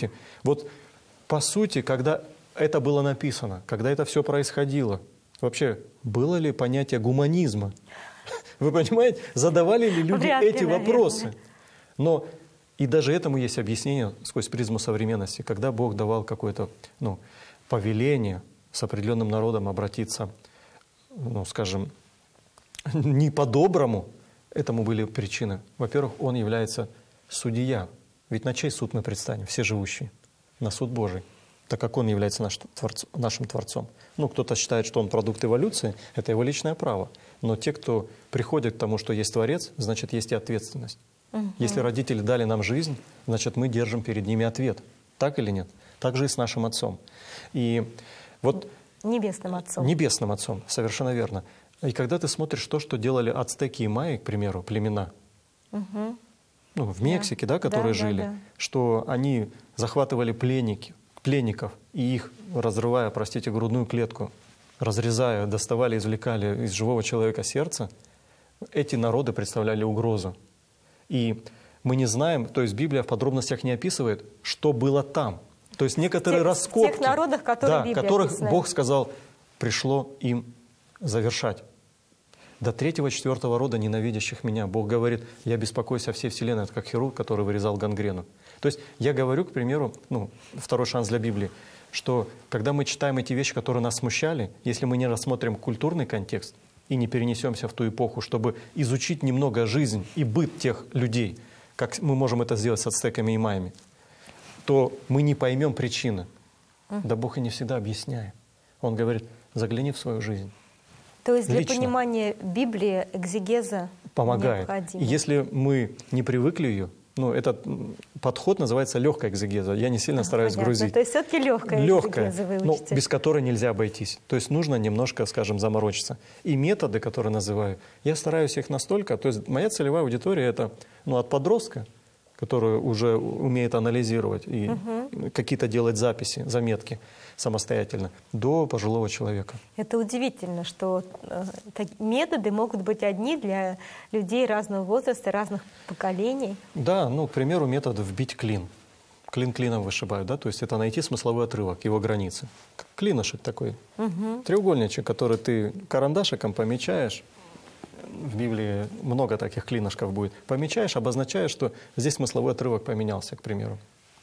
Смотрите, вот по сути, когда это было написано, когда это все происходило, вообще было ли понятие гуманизма? Вы понимаете, задавали ли люди эти вопросы? Но и даже этому есть объяснение сквозь призму современности. Когда Бог давал какое-то повеление с определенным народом обратиться, скажем, не по-доброму, этому были причины. Во-первых, Он является судья. Ведь на чей суд мы предстанем, все живущие? На суд Божий, так как Он является нашим Творцом. Кто-то считает, что Он продукт эволюции, это его личное право. Но те, кто приходит к тому, что есть Творец, значит, есть и ответственность. Если родители дали нам жизнь, значит, мы держим перед ними ответ. Так или нет? Так же и с нашим Отцом. И вот Небесным Отцом. Небесным Отцом, совершенно верно. И когда ты смотришь то, что делали ацтеки и майи, к примеру, племена, в Мексике, которые жили, что они захватывали пленников и их, разрывая, грудную клетку, разрезая, доставали, извлекали из живого человека сердце, эти народы представляли угрозу. И мы не знаем, то есть Библия в подробностях не описывает, что было там. То есть некоторые раскопки, в тех народах, которых Бог сказал, пришло им завершать. До 3-4 рода ненавидящих меня. Бог говорит, я беспокоюсь о всей вселенной, это как хирург, который вырезал гангрену. То есть я говорю, к примеру, второй шанс для Библии, что когда мы читаем эти вещи, которые нас смущали, если мы не рассмотрим культурный контекст и не перенесемся в ту эпоху, чтобы изучить немного жизнь и быт тех людей, как мы можем это сделать с ацтеками и майями, то мы не поймем причины. Да Бог и не всегда объясняет. Он говорит, загляни в свою жизнь. То есть для лично понимания Библии экзегеза помогает. необходима. И если мы не привыкли ее, этот подход называется легкая экзегеза. Я не сильно стараюсь грузить. То есть все-таки легкая экзегеза вы учите. Без которой нельзя обойтись. То есть нужно немножко, скажем, заморочиться. И методы, которые называю, я стараюсь их настолько, то есть моя целевая аудитория это от подростка, который уже умеет анализировать и какие-то делать записи, заметки самостоятельно, до пожилого человека. Это удивительно, что методы могут быть одни для людей разного возраста, разных поколений. Да, к примеру, метод «вбить клин». Клин клином вышибают, то есть это найти смысловой отрывок, его границы. Клинышек такой, треугольничек, который ты карандашиком помечаешь. В Библии много таких клинышков будет. Помечаешь, обозначаешь, что здесь смысловой отрывок поменялся, к примеру.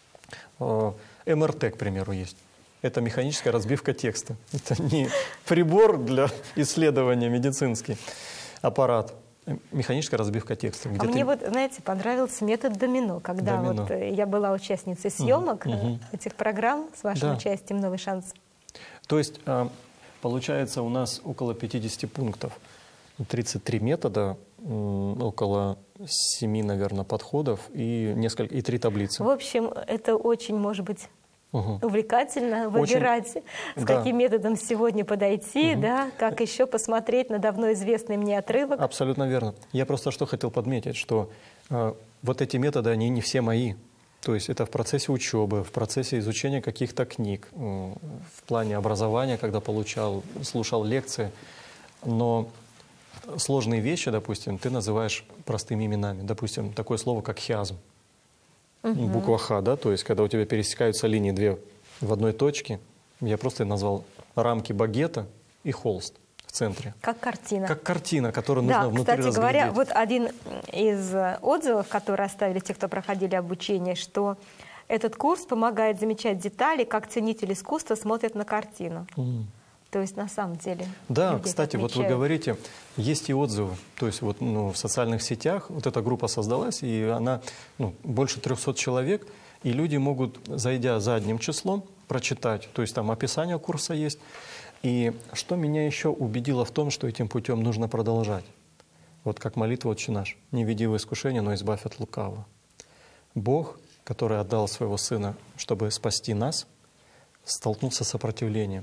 МРТ, к примеру, есть. Это механическая разбивка текста. Это не прибор для исследования медицинский, аппарат. Механическая разбивка текста. Мне знаете, понравился метод домино, когда я была участницей съемок этих программ с вашим участием «Новый шанс». То есть, получается, у нас около 50 пунктов, 33 метода, около 7, наверное, подходов и 3 таблицы. В общем, это очень, может быть, увлекательно выбирать, с каким методом сегодня подойти, как еще посмотреть на давно известный мне отрывок. Абсолютно верно. Я просто что хотел подметить, что вот эти методы, они не все мои. То есть это в процессе учебы, в процессе изучения каких-то книг, в плане образования, когда слушал лекции. Но сложные вещи, допустим, ты называешь простыми именами. Допустим, такое слово, как хиазм. Буква Х, то есть когда у тебя пересекаются линии две в одной точке, я просто назвал рамки багета и холст в центре. Как картина. Как картина, которую нужно внутри разглядеть. Кстати говоря, вот один из отзывов, которые оставили те, кто проходили обучение, что этот курс помогает замечать детали, как ценитель искусства смотрит на картину. То есть на самом деле. Да, кстати, вот вы говорите, есть и отзывы. То есть в социальных сетях эта группа создалась, и она больше 300 человек, и люди могут, зайдя задним числом, прочитать. То есть там описание курса есть. И что меня еще убедило в том, что этим путем нужно продолжать. Вот как молитва «Отче наш». «Не веди в искушение, но избавь от лукавого». Бог, который отдал своего Сына, чтобы спасти нас, столкнулся с сопротивлением.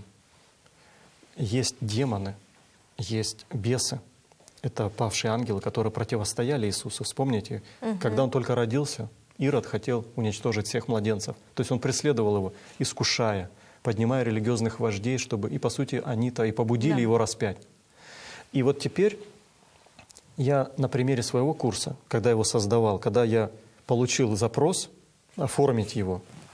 Есть демоны, есть бесы. Это павшие ангелы, которые противостояли Иисусу. Вспомните, когда Он только родился, Ирод хотел уничтожить всех младенцев. То есть он преследовал его, искушая, поднимая религиозных вождей, чтобы, и по сути, они-то и побудили его распять. И вот теперь я на примере своего курса, когда его создавал, когда я получил запрос оформить его,